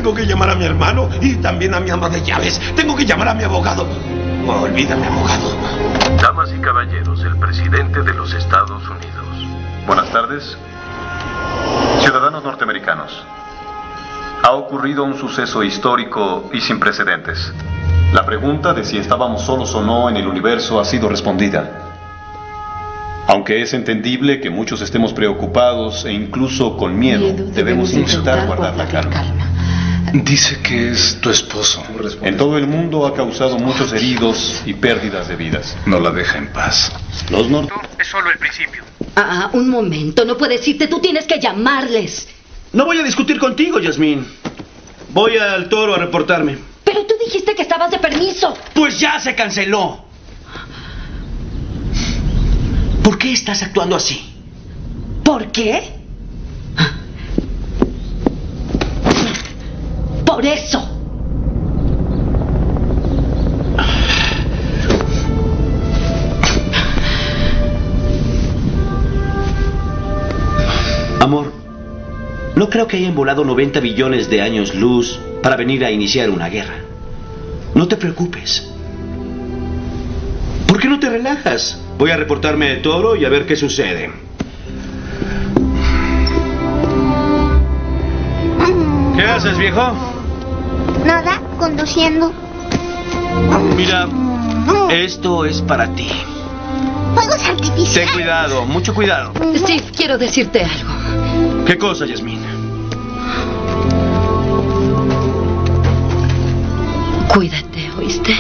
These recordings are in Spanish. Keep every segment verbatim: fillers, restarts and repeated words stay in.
Tengo que llamar a mi hermano y también a mi ama de llaves. Tengo que llamar a mi abogado. Oh, olvídame, abogado. Damas y caballeros, el presidente de los Estados Unidos. Buenas tardes. Ciudadanos norteamericanos. Ha ocurrido un suceso histórico y sin precedentes. La pregunta de si estábamos solos o no en el universo ha sido respondida. Aunque es entendible que muchos estemos preocupados e incluso con miedo, miedo debemos, debemos intentar guardar la calma. calma. Dice que es tu esposo. En todo el mundo ha causado muchos heridos y pérdidas de vidas. No la deja en paz. Los nor... Es solo el principio. Ah, un momento, no puedes irte, tú tienes que llamarles. No voy a discutir contigo, Yasmín. Voy al Toro a reportarme. Pero tú dijiste que estabas de permiso. Pues ya se canceló. ¿Por qué estás actuando así? ¿Por qué? Por eso. Amor, no creo que hayan volado noventa billones de años luz para venir a iniciar una guerra. No te preocupes. ¿Por qué no te relajas? Voy a reportarme de Toro y a ver qué sucede. ¿Qué haces, viejo? Nada, conduciendo. Mira, esto es para ti. Fuegos artificiales. Ten cuidado, mucho cuidado. Steve, quiero decirte algo. ¿Qué cosa, Yasmín? Cuídate, ¿oíste?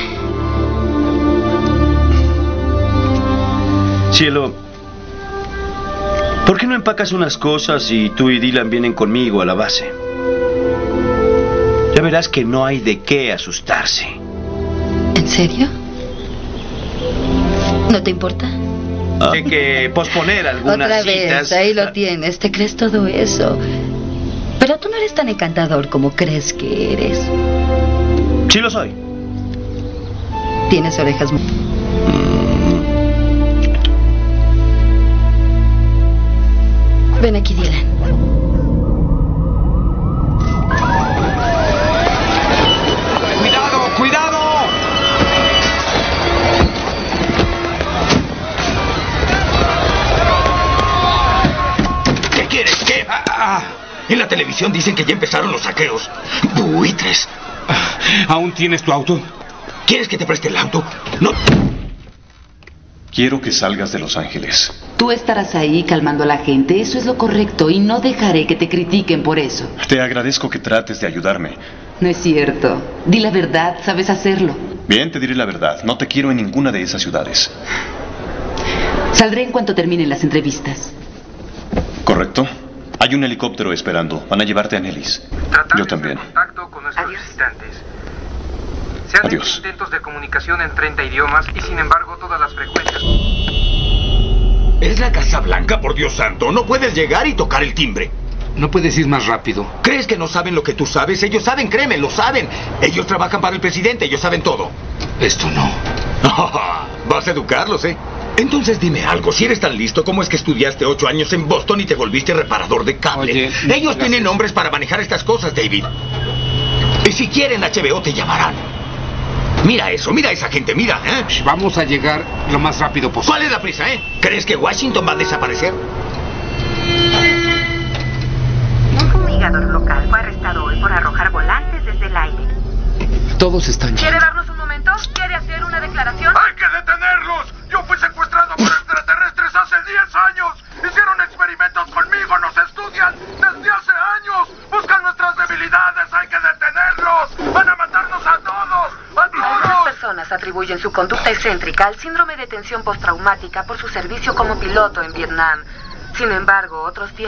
Cielo, ¿por qué no empacas unas cosas y tú y Dylan vienen conmigo a la base? Ya verás que no hay de qué asustarse. ¿En serio? ¿No te importa? Hay que posponer algunas Otra vez, citas. Ahí lo tienes, te crees todo eso. Pero tú no eres tan encantador como crees que eres. Sí lo soy. Tienes orejas muy... Ven aquí, Dylan. ¡Cuidado, cuidado! ¿Qué quieres? ¿Qué? Ah, ah. En la televisión dicen que ya empezaron los saqueos. Buitres. ¿Aún tienes tu auto? ¿Quieres que te preste el auto? No. Quiero que salgas de Los Ángeles. Tú estarás ahí calmando a la gente, eso es lo correcto, y no dejaré que te critiquen por eso. Te agradezco que trates de ayudarme. No es cierto. Di la verdad, sabes hacerlo. Bien, te diré la verdad. No te quiero en ninguna de esas ciudades. Saldré en cuanto terminen las entrevistas. ¿Correcto? Hay un helicóptero esperando. Van a llevarte a Nellis. Yo también. Contacto con nuestros Adiós. visitantes. Se han Adiós. hecho intentos de comunicación en treinta idiomas y sin embargo todas las frecuencias... Es la Casa Blanca, por Dios santo. No puedes llegar y tocar el timbre. No puedes ir más rápido. ¿Crees que no saben lo que tú sabes? Ellos saben, créeme, lo saben. Ellos trabajan para el presidente, ellos saben todo. Esto no. Vas a educarlos, ¿eh? Entonces dime algo, si eres tan listo, ¿cómo es que estudiaste ocho años en Boston y te volviste reparador de cable? Oye, ellos tienen nombres para manejar estas cosas, David. Y si quieren, H B O te llamarán. Mira eso, mira a esa gente, mira, ¿eh? Vamos a llegar lo más rápido posible. ¿Cuál es la prisa, eh? ¿Crees que Washington va a desaparecer? Un fumigador local fue arrestado hoy por arrojar volantes desde el aire. Todos están ¿Quiere llenos. darnos un momento? ¿Quiere hacer una declaración? ¡Hay que detenerlos! Yo fui secuestrado por extraterrestres hace diez años. Hicieron experimentos conmigo, nos estudian desde hace años. Buscan nuestras debilidades, hay que detenerlos. Van a matarnos a todos, a Algunas todos. personas atribuyen su conducta excéntrica al síndrome de tensión postraumática por su servicio como piloto en Vietnam. Sin embargo, otros tienen